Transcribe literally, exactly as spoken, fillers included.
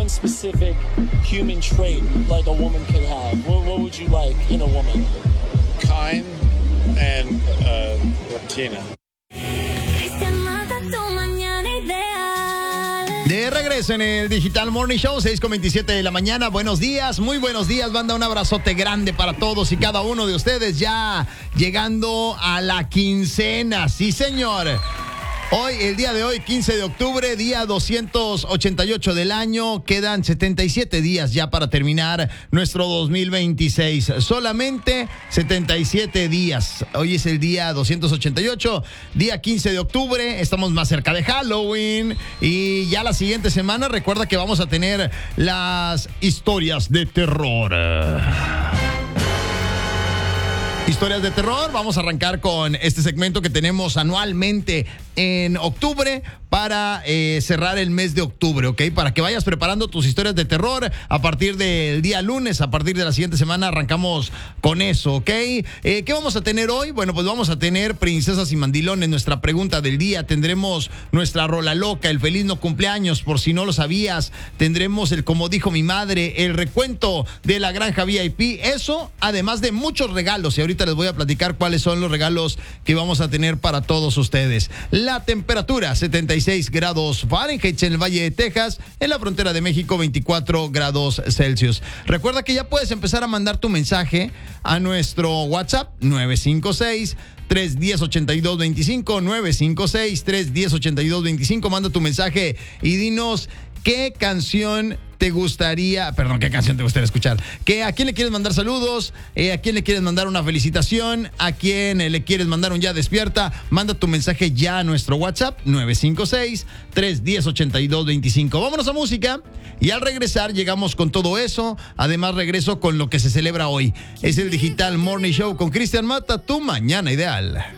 one specific human trait like a woman could have? What, what would you like in a woman? Kind and uh, Latina. De regreso en el Digital Morning Show, seis con veintisiete de la mañana. Buenos días, muy buenos días, banda. Un abrazote grande para todos y cada uno de ustedes. Ya llegando a la quincena, sí señor. Hoy, el día de hoy, quince de octubre, día doscientos ochenta y ocho del año. Quedan setenta y siete días ya para terminar nuestro dos mil veintiséis. Solamente setenta y siete días. Hoy es el día doscientos ochenta y ocho, día quince de octubre. Estamos más cerca de Halloween. Y ya la siguiente semana, recuerda que vamos a tener las historias de terror. Historias de terror. Vamos a arrancar con este segmento que tenemos anualmente en octubre para eh, cerrar el mes de octubre, ¿ok? Para que vayas preparando tus historias de terror a partir del día lunes, a partir de la siguiente semana arrancamos con eso, ¿ok? Eh, ¿Qué vamos a tener hoy? Bueno, pues vamos a tener princesas y mandilones, nuestra pregunta del día. Tendremos nuestra rola loca, el feliz no cumpleaños, por si no lo sabías. Tendremos el como dijo mi madre, el recuento de la granja V I P. Eso, además de muchos regalos. Y ahorita les voy a platicar cuáles son los regalos que vamos a tener para todos ustedes. La temperatura, setenta y seis grados Fahrenheit en el Valle de Texas, en la frontera de México, veinticuatro grados Celsius. Recuerda que ya puedes empezar a mandar tu mensaje a nuestro WhatsApp nueve cinco seis, tres uno cero, ocho dos dos cinco, nueve cinco seis, tres uno cero, ocho dos dos cinco. Manda tu mensaje y dinos qué canción te gustaría, perdón, qué canción te gustaría escuchar, que a quién le quieres mandar saludos, eh, a quién le quieres mandar una felicitación, a quién eh, le quieres mandar un ya despierta. Manda tu mensaje ya a nuestro WhatsApp nueve cinco seis, tres uno cero, ocho dos dos cinco. Vámonos a música y al regresar llegamos con todo eso. Además regreso con lo que se celebra hoy. Es el Digital Morning Show con Cristian Mata, tu mañana ideal.